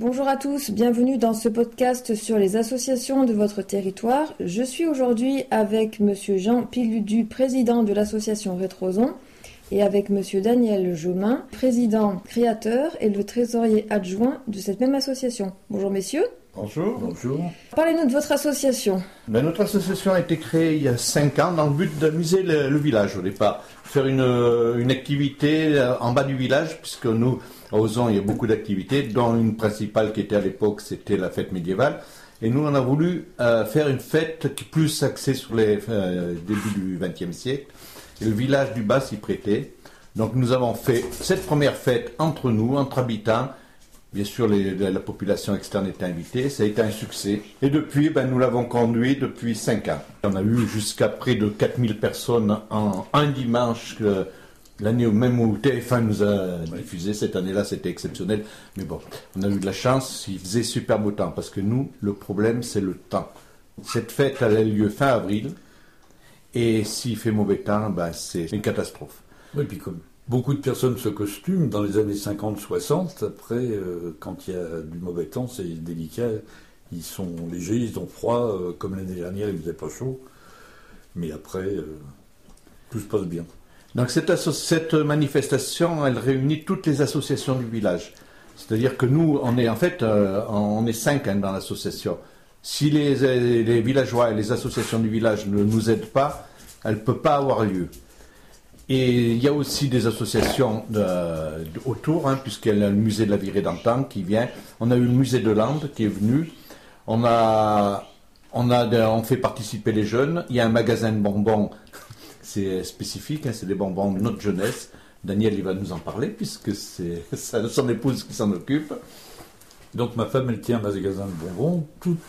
Bonjour à tous, bienvenue dans ce podcast sur les associations de votre territoire. Je suis aujourd'hui avec Monsieur Jean Piludu, président de l'association Rétroson, et avec Monsieur Daniel Jomain, président créateur et le trésorier adjoint de cette même association. Bonjour messieurs. Bonjour. Bonjour. Parlez-nous de votre association. Notre association a été créée il y a 5 ans dans le but d'amuser le village au départ. Faire une activité en bas du village, puisque nous, à Ozon, il y a beaucoup d'activités, dont une principale qui était à l'époque, c'était la fête médiévale. Et nous, on a voulu faire une fête qui est plus axée sur les débuts du XXe siècle. Et le village du bas s'y prêtait. Donc nous avons fait cette première fête entre nous, entre habitants. Bien sûr, la population externe était invitée, ça a été un succès. Et depuis, nous l'avons conduit depuis 5 ans. On a eu jusqu'à près de 4000 personnes en un dimanche, l'année même où TF1 nous a diffusé. Cette année-là, c'était exceptionnel. Mais bon, on a eu de la chance, il faisait super beau temps. Parce que nous, le problème, c'est le temps. Cette fête, elle a lieu fin avril. Et s'il fait mauvais temps, c'est une catastrophe. Oui, puis comme beaucoup de personnes se costument dans les années 50-60, après, quand il y a du mauvais temps, c'est délicat. Ils sont légers, ils ont froid, comme l'année dernière, il ne faisait pas chaud. Mais après, tout se passe bien. Donc cette manifestation, elle réunit toutes les associations du village. C'est-à-dire que nous, on est 5 dans l'association. Si les villageois et les associations du village ne nous aident pas, elle ne peut pas avoir lieu. Et il y a aussi des associations autour, puisqu'il y a le musée de la Virée d'antan qui vient. On a eu le musée de Landes qui est venu. On fait participer les jeunes. Il y a un magasin de bonbons, c'est spécifique, c'est des bonbons de notre jeunesse. Daniel, il va nous en parler, puisque c'est son épouse qui s'en occupe. Donc ma femme, elle tient un magasin de bonbons. Toutes